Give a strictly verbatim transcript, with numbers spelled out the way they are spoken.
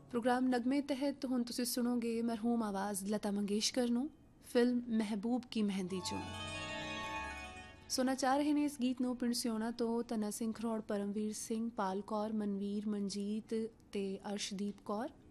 Programme ਨਗਮੇ ਤਹਿਤ ਹੁਣ ਤੁਸੀਂ ਸੁਣੋਗੇ ਮਰਹੂਮ ਆਵਾਜ਼ ਲਤਾ ਮੰਗੇਸ਼ਕਰ ਨੂੰ ਫਿਲਮ ਮਹਿਬੂਬ ਕੀ ਮਹਿੰਦੀ 'ਚੋਂ। ਸੁਣਨਾ ਚਾਹ ਰਹੇ ਨੇ ਇਸ ਗੀਤ ਨੂੰ ਪਿੰਡ ਸਿਉਣਾ ਤੋਂ ਧੰਨਾ ਸਿੰਘ ਖਰੋੜ, ਪਰਮਵੀਰ ਸਿੰਘ, ਪਾਲ ਕੌਰ, ਮਨਵੀਰ, ਮਨਜੀਤ ਤੇ ਅਰਸ਼ਦੀਪ ਕੌਰ।